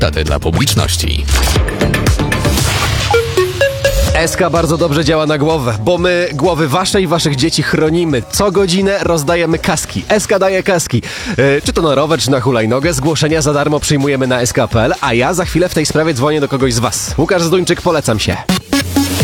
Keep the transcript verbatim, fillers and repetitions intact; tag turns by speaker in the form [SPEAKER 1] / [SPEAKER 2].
[SPEAKER 1] Wtedy dla publiczności.
[SPEAKER 2] S K bardzo dobrze działa na głowę, bo my głowy wasze i waszych dzieci chronimy. Co godzinę rozdajemy kaski. S K daje kaski. Yy, czy to na rower, czy na hulajnogę. Zgłoszenia za darmo przyjmujemy na S K kropka p l, a ja za chwilę w tej sprawie dzwonię do kogoś z was. Łukasz Zduńczyk, polecam się.